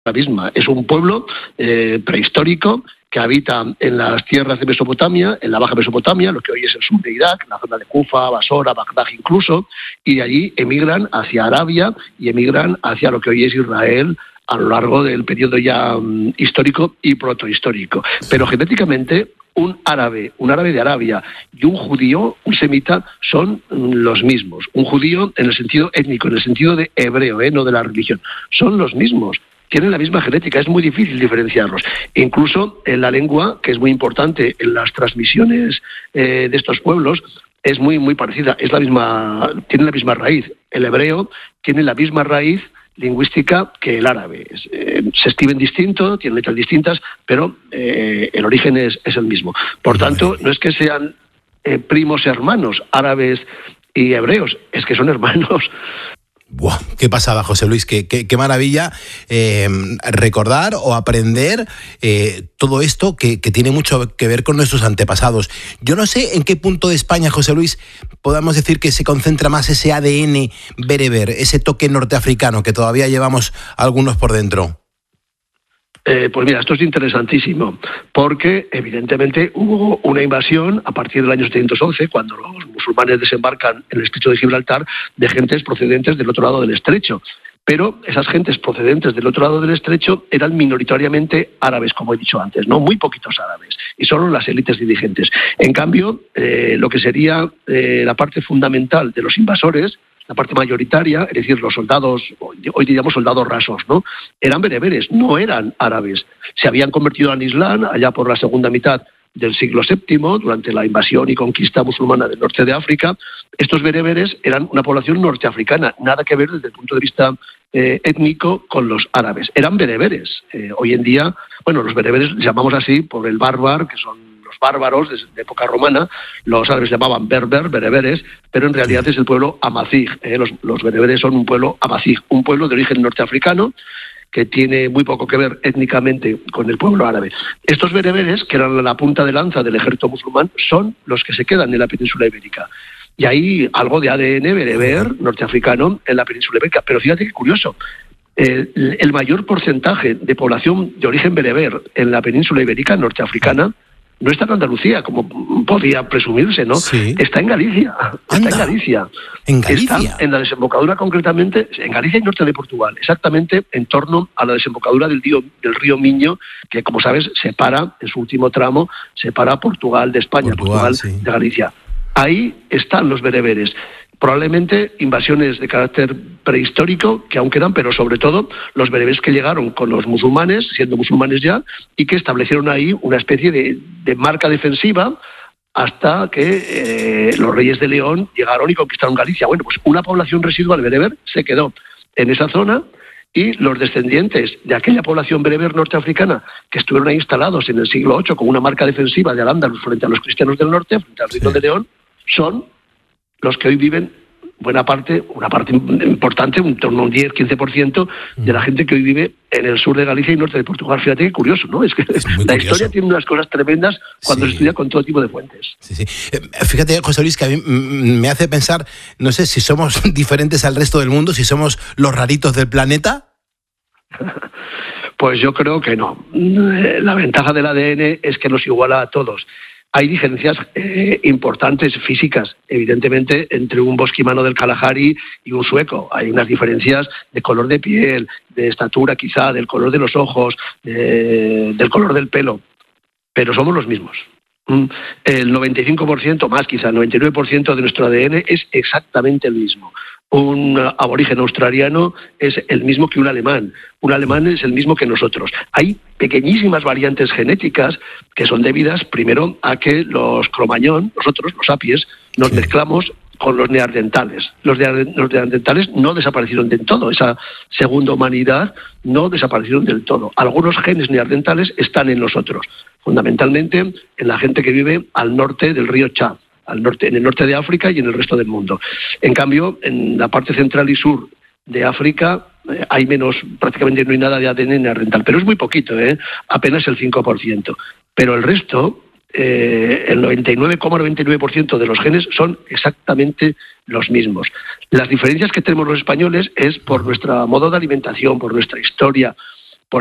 la misma. Es un pueblo prehistórico que habita en las tierras de Mesopotamia, en la Baja Mesopotamia, lo que hoy es el sur de Irak, la zona de Kufa, Basora, Bagdad incluso, y de allí emigran hacia Arabia y emigran hacia lo que hoy es Israel a lo largo del periodo ya histórico y protohistórico. Pero genéticamente un árabe de Arabia y un judío, un semita, son los mismos. Un judío en el sentido étnico, en el sentido de hebreo, no de la religión, son los mismos. Tienen la misma genética, es muy difícil diferenciarlos. Incluso en la lengua, que es muy importante en las transmisiones de estos pueblos, es muy, muy parecida, tiene la misma raíz. El hebreo tiene la misma raíz lingüística que el árabe. Se escriben distinto, tienen letras distintas, pero el origen es el mismo. Por tanto, no es que sean primos hermanos, árabes y hebreos, es que son hermanos. ¡Buah! ¡Qué pasada, José Luis! ¡Qué maravilla recordar o aprender todo esto que tiene mucho que ver con nuestros antepasados! Yo no sé en qué punto de España, José Luis, podamos decir que se concentra más ese ADN bereber, ese toque norteafricano que todavía llevamos algunos por dentro. Pues mira, esto es interesantísimo, porque evidentemente hubo una invasión a partir del año 711, cuando los musulmanes desembarcan en el estrecho de Gibraltar, de gentes procedentes del otro lado del estrecho. Pero esas gentes procedentes del otro lado del estrecho eran minoritariamente árabes, como he dicho antes, ¿no? Muy poquitos árabes, y solo las élites dirigentes. En cambio, lo que sería la parte fundamental de los invasores, la parte mayoritaria, es decir, los soldados, hoy diríamos soldados rasos, ¿no? Eran bereberes, no eran árabes. Se habían convertido al Islam allá por la segunda mitad del siglo VII, durante la invasión y conquista musulmana del norte de África. Estos bereberes eran una población norteafricana, nada que ver desde el punto de vista étnico con los árabes. Eran bereberes. Hoy en día, los bereberes les llamamos así por el bárbar, que son los bárbaros de época romana. Los árabes llamaban bereberes, pero en realidad es el pueblo amazigh. Los bereberes son un pueblo amazigh, un pueblo de origen norteafricano que tiene muy poco que ver étnicamente con el pueblo árabe. Estos bereberes, que eran la punta de lanza del ejército musulmán, son los que se quedan en la península ibérica. Y hay algo de ADN bereber norteafricano en la península ibérica. Pero fíjate qué curioso, el mayor porcentaje de población de origen bereber en la península ibérica norteafricana no está en Andalucía, como podría presumirse, ¿no? Sí. Está en Galicia. Está en Galicia. ¿En Galicia? Está en la desembocadura, concretamente, en Galicia y norte de Portugal, exactamente en torno a la desembocadura del río Miño, que, como sabes, separa, en su último tramo, separa Portugal de España, Portugal sí, de Galicia. Ahí están los bereberes. Probablemente invasiones de carácter prehistórico que aún quedan, pero sobre todo los bereberes que llegaron con los musulmanes, siendo musulmanes ya, y que establecieron ahí una especie de marca defensiva hasta que los reyes de León llegaron y conquistaron Galicia. Bueno, pues una población residual bereber se quedó en esa zona, y los descendientes de aquella población bereber norteafricana que estuvieron ahí instalados en el siglo VIII con una marca defensiva de Al-Ándalus frente a los cristianos del norte, frente al Reino de León, son los que hoy viven una parte importante, un torno a un 10-15% de la gente que hoy vive en el sur de Galicia y norte de Portugal. Fíjate qué curioso, ¿no? Es que la historia tiene unas cosas tremendas cuando se estudia con todo tipo de fuentes. Sí. Fíjate, José Luis, que a mí me hace pensar, no sé si somos diferentes al resto del mundo, si somos los raritos del planeta. Pues yo creo que no. La ventaja del ADN es que nos iguala a todos. Hay diferencias importantes físicas, evidentemente, entre un bosquimano del Kalahari y un sueco. Hay unas diferencias de color de piel, de estatura quizá, del color de los ojos, del color del pelo, pero somos los mismos. El 95%, más quizá, el 99% de nuestro ADN es exactamente el mismo. Un aborigen australiano es el mismo que un alemán es el mismo que nosotros. Hay pequeñísimas variantes genéticas que son debidas primero a que los cromañón, nosotros, los sapiens, nos mezclamos con los neandertales. Los neandertales no desaparecieron del todo, esa segunda humanidad no desaparecieron del todo. Algunos genes neandertales están en nosotros, fundamentalmente en la gente que vive al norte del río Chad, en el norte de África y en el resto del mundo. En cambio, en la parte central y sur de África hay menos, prácticamente no hay nada de ADN neandertal, pero es muy poquito, apenas el 5%. Pero el resto, el 99,99% de los genes son exactamente los mismos. Las diferencias que tenemos los españoles es por nuestro modo de alimentación, por nuestra historia,